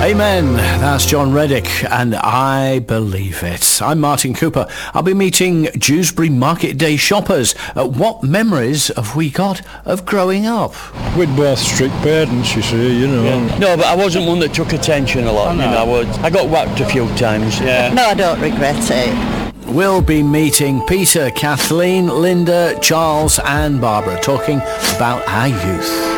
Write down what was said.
Amen. That's John Reddick, and I believe it. I'm Martin Cooper. I'll be meeting Dewsbury Market Day shoppers. What memories have we got of growing up? We'd both strict parents, you see, Yeah. No, but I wasn't one that took attention a lot. I got whacked a few times. Yeah. No, I don't regret it. We'll be meeting Peter, Kathleen, Linda, Charles and Barbara, talking about our youth.